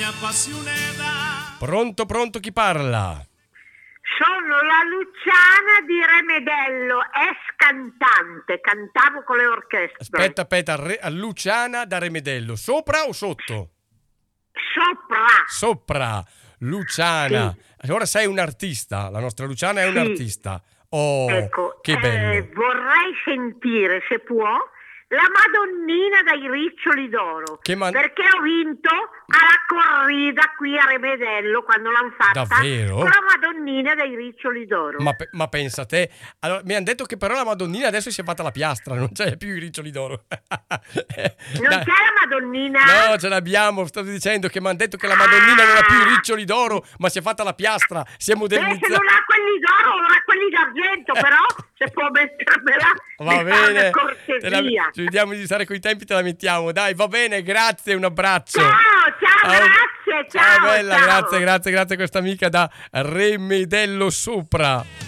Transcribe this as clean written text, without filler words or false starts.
Pronto, pronto, chi parla? Sono la Luciana di Remedello, ex cantante, cantavo con le orchestre. Aspetta, Luciana da Remedello, sopra o sotto? Sopra, Luciana. Sì. Ora sei un artista, la nostra Luciana è un artista. Oh, ecco, che bello. Vorrei sentire, se può, la Madonnina dai Riccioli d'Oro, perché ho vinto alla corrida qui a Remedello quando l'hanno fatta. Davvero? Con la Madonnina dei Riccioli d'Oro. Ma pensa te, allora, mi hanno detto che però la Madonnina adesso si è fatta la piastra, non c'è più i Riccioli d'Oro. Non c'è la Madonnina? No, ce l'abbiamo, stavo dicendo che mi hanno detto che la Madonnina non ha più i Riccioli d'Oro, ma si è fatta la piastra, si è modernizzata. Se non ha quelli d'oro, non ha quelli d'argento, però se può mettermela, va bene, cortesia. Ci vediamo di stare coi tempi, te la mettiamo, dai, va bene, grazie, un abbraccio. Ciao, grazie, ciao. Ciao bella, ciao. grazie a questa amica da Remedello Sopra.